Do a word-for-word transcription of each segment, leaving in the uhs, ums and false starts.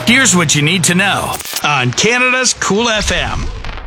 Here's what you need to know on Canada's Cool F M.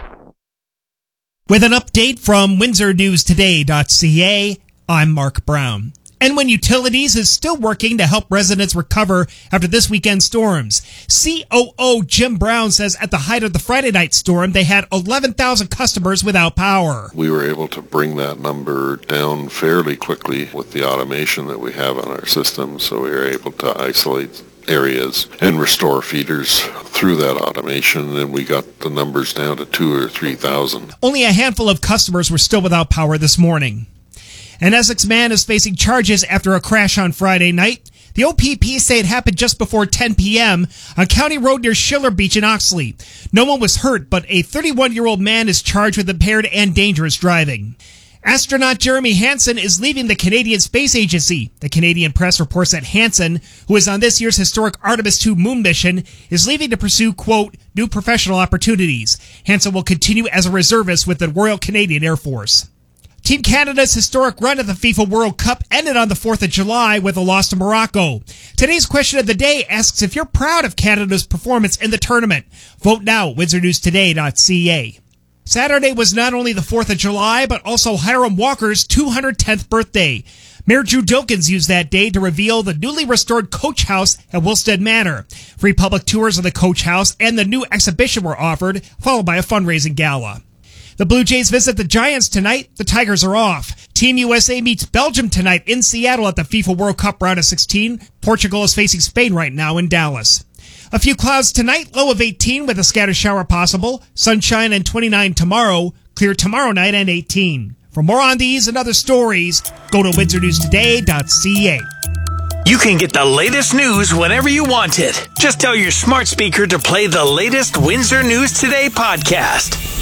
With an update from Windsor News Today dot C A, I'm Mark Brown. Enwin Utilities is still working to help residents recover after this weekend's storms. C O O Jim Brown says at the height of the Friday night storm, they had eleven thousand customers without power. We were able to bring that number down fairly quickly with the automation that we have on our system, so we were able to isolate areas and restore feeders through that automation, and we got the numbers down to two or three thousand. Only a handful of customers were still without power this morning. An Essex man is facing charges after a crash on Friday night. The O P P say it happened just before ten p.m. on County Road near Schiller Beach in Oxley. No one was hurt, but a thirty-one-year-old man is charged with impaired and dangerous driving. Astronaut Jeremy Hansen is leaving the Canadian Space Agency. The Canadian press reports that Hansen, who is on this year's historic Artemis two moon mission, is leaving to pursue, quote, new professional opportunities. Hansen will continue as a reservist with the Royal Canadian Air Force. Team Canada's historic run at the FIFA World Cup ended on the fourth of July with a loss to Morocco. Today's question of the day asks if you're proud of Canada's performance in the tournament. Vote now at Windsor News Today dot C A. Saturday was not only the fourth of July, but also Hiram Walker's two hundred tenth birthday. Mayor Drew Dilkins used that day to reveal the newly restored Coach House at Wilstead Manor. Free public tours of the Coach House and the new exhibition were offered, followed by a fundraising gala. The Blue Jays visit the Giants tonight. The Tigers are off. Team U S A meets Belgium tonight in Seattle at the FIFA World Cup round of sixteen. Portugal is facing Spain right now in Dallas. A few clouds tonight, low of eighteen with a scattered shower possible. Sunshine and twenty-nine tomorrow. Clear tomorrow night and eighteen. For more on these and other stories, go to Windsor News Today dot C A. You can get the latest news whenever you want it. Just tell your smart speaker to play the latest Windsor News Today podcast.